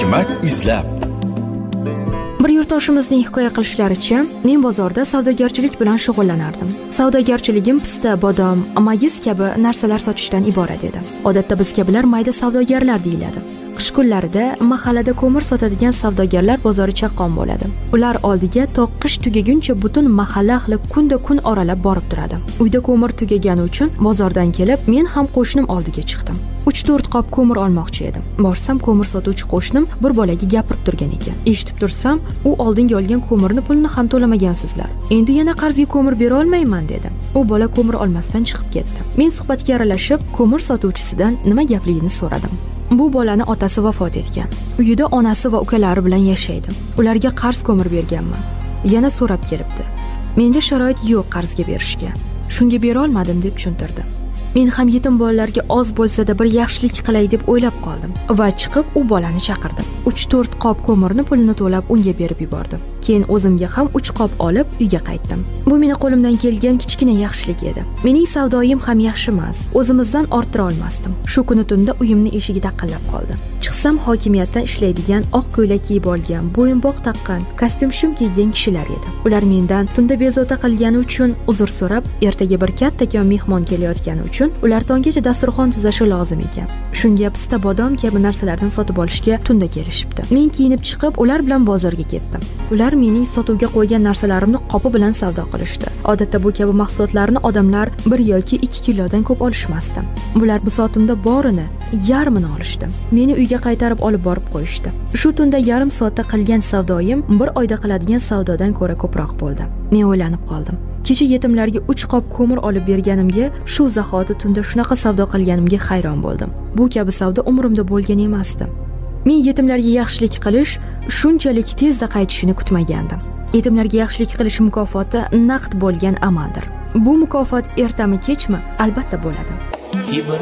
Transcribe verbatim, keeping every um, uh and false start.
hikmat izlab. Bir yurtdoshimizning hikoya qilishlaricha, men bozorda savdogarchilik bilan shug'ullanardim. Savdogarchiligim pista, bodom, mayiz kabi narsalar sotishdan iborat edi. Odatda biz kabilar mayda savdogarlar deyiladi. Qish kunlarida mahallada ko'mir sotadigan savdogarlar bozori chaqqon bo'ladi. Ular oldiga to qish tugaguncha butun mahalla ahli kunda kun oralab borib turadi. Uyda ko'mir tugagani uchun bozordan kelib, men ham qo'shnim oldiga chiqdim. uch to'rt qop ko'mir olmoqchi edim. Borsam ko'mir sotuvchi qo'shnim bir bolaga gapirib turgan ekan. Eshitib tursam, u oldinga olgan ko'mirni pulini ham to'lamagansizlar. Endi yana qarzga ko'mir bera olmayman dedi. U bola ko'mir olmasdan chiqib ketdi. Men suhbatga aralashib, ko'mir sotuvchisidan nima gapligini so'radim. Bu bolani otasi vafot etgan. Uyida onasi va ukalari bilan yashaydi. Ularga qarz ko'mir berganman. Yana so'rab kelibdi. Menda sharoit yo'q qarzga berishga. Shunga bera olmadim deb tushuntirdi. Men ham yetim bolalarga oz bo'lsa-da bir yaxshilik qilay deb o'ylab qoldim va chiqib u bolani chaqirdim. uch to'rt qop ko'mirni pulini to'lab unga berib yubordim. Keyin o'zimga ham uch qop olib uyga qaytdim. Bu meni qo'limdan kelgan kichkina yaxshilik edi. Mening savdoyim ham yaxshi emas. O'zimizdan orttira olmasdim. Shu kuni tunda uyimning eshigi taqillab qoldi. Chiqsam hokimiyatdan ishlaydigan oq ko'ylak kiyib olgan, bo'yinbog' taqqan, kostyum shim kiygan kishilar edi. Ular mendan tunda bezovta qilgani uchun uzr so'rab, ertaga bir kattakon mehmon kelayotgani uchun ular tonggacha dasturxon tuzashi lozim ekan. Shunga pista, bodom kabi narsalardan sotib olishga tunda kelishibdi. Men kiyinib chiqib, ular bilan bozorga ketdim. Ular mening sotuvga qo'ygan narsalarimni qopi bilan savdo qilishdi. Odatda bu kabi mahsulotlarni odamlar bir yoki ikki kilodan ko'p olishmasdi. Bular bisotimda borini, yarmini olishdi. Meni uyga qaytarib olib borib qo'yishdi. Shu tunda yarim soatda qilgan savdoyim bir oyda qiladigan savdodan ko'ra ko'proq bo'ldi. Men o'ylanib qoldim. Kecha yetimlarga uch qop ko'mir olib berganimga, shu zahoti tunda shunaqa savdo qilganimga hayron bo'ldim. Bu kabi savdo umrimda bo'lgan emasdi. Men yetimlarga yaxshilik qilish shunchalik tezda qaytishini kutmagandim. Yetimlarga yaxshilik qilish mukofoti naqd bo'lgan amaldir. Bu mukofot ertami kechmi albatta bo'ladi.